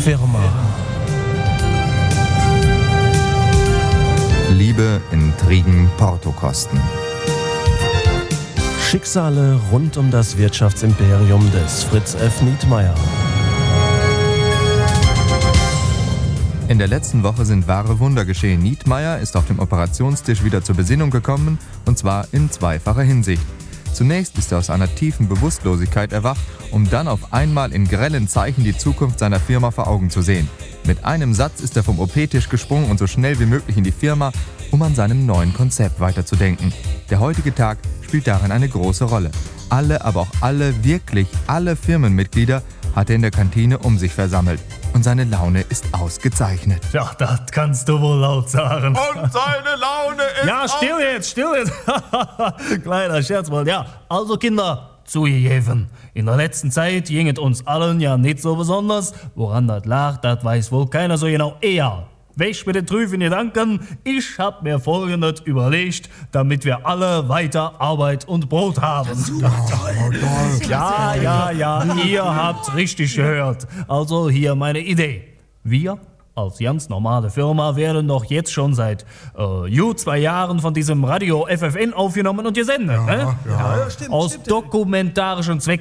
Firma. Liebe, Intrigen, Portokosten. Schicksale rund um das Wirtschaftsimperium des Fritz F. Nietmeyer. In der letzten Woche sind wahre Wunder geschehen. Nietmeyer ist auf dem Operationstisch wieder zur Besinnung gekommen, und zwar in zweifacher Hinsicht. Zunächst ist er aus einer tiefen Bewusstlosigkeit erwacht, um dann auf einmal in grellen Zeichen die Zukunft seiner Firma vor Augen zu sehen. Mit einem Satz ist er vom OP-Tisch gesprungen und so schnell wie möglich in die Firma, um an seinem neuen Konzept weiterzudenken. Der heutige Tag spielt darin eine große Rolle. Aber auch wirklich alle Firmenmitglieder hat er in der Kantine um sich versammelt. Und seine Laune ist ausgezeichnet. Ja, das kannst du wohl laut sagen. Und seine Laune ist Ja, still jetzt. Kleiner Scherz mal. Ja, also Kinder, zugegeben. In der letzten Zeit ging es uns allen ja nicht so besonders. Woran das lag, das weiß wohl keiner so genau. Eher. Weg mit den trüben Gedanken. Ich hab mir Folgendes überlegt, damit wir alle weiter Arbeit und Brot haben. Ja, ihr habt richtig gehört. Also hier meine Idee. Wir als ganz normale Firma werden doch jetzt schon seit 2 Jahren von diesem Radio FFN aufgenommen und gesendet. Ja, stimmt. Aus dokumentarischen Zwecken